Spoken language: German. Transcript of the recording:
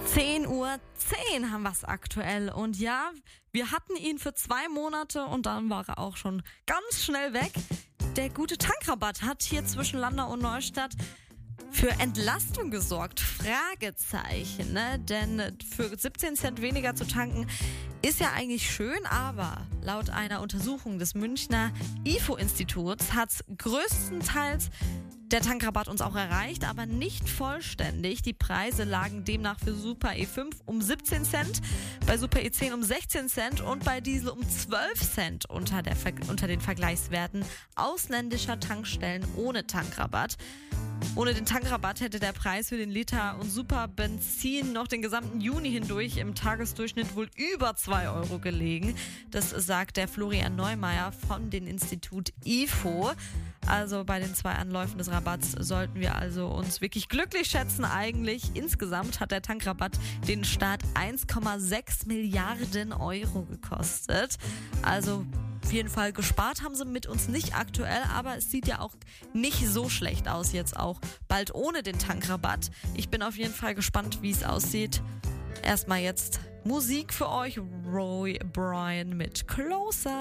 10:10 haben wir es aktuell. Und ja, wir hatten ihn für 2 Monate und dann war er auch schon ganz schnell weg. Der gute Tankrabatt hat hier zwischen Landau und Neustadt für Entlastung gesorgt. Fragezeichen, ne? Denn für 17 Cent weniger zu tanken ist ja eigentlich schön, aber laut einer Untersuchung des Münchner IFO-Instituts hat größtenteils der Tankrabatt uns auch erreicht, aber nicht vollständig. Die Preise lagen demnach für Super E5 um 17 Cent, bei Super E10 um 16 Cent und bei Diesel um 12 Cent unter den Vergleichswerten ausländischer Tankstellen ohne Tankrabatt. Ohne den Tankrabatt hätte der Preis für den Liter und Super Benzin noch den gesamten Juni hindurch im Tagesdurchschnitt wohl über 2 Euro gelegen. Das sagt der Florian Neumeier von dem Institut IFO. Also bei den 2 Anläufen des Rabatts sollten wir also uns wirklich glücklich schätzen eigentlich. Insgesamt hat der Tankrabatt den Staat 1,6 Milliarden Euro gekostet. Also auf jeden Fall gespart haben sie mit uns nicht aktuell, aber es sieht ja auch nicht so schlecht aus jetzt auch bald ohne den Tankrabatt. Ich bin auf jeden Fall gespannt, wie es aussieht. Erstmal jetzt Musik für euch, Roy Bryan mit Closer.